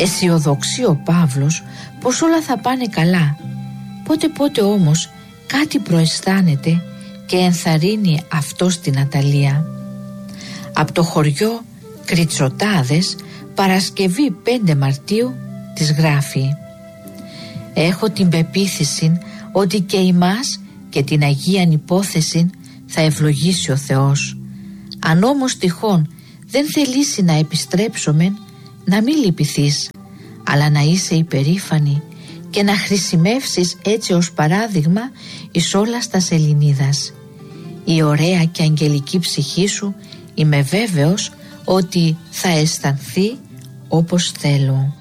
Αισιοδοξεί ο Παύλος πως όλα θα πάνε καλά. Πότε όμως κάτι προαισθάνεται και ενθαρρύνει αυτό στην Αταλία. Από το χωριό Κριτσοτάδες, Παρασκευή 5 Μαρτίου, της γράφει: «Έχω την πεποίθηση ότι και εμάς και την Αγίαν υπόθεση θα ευλογήσει ο Θεός. Αν όμως τυχόν δεν θελήσει να επιστρέψομεν, να μην λυπηθείς, αλλά να είσαι υπερήφανη και να χρησιμεύσεις έτσι ως παράδειγμα εις όλας τας Ελληνίδας. Η ωραία και αγγελική ψυχή σου είμαι βέβαιος ότι θα αισθανθεί όπως θέλω».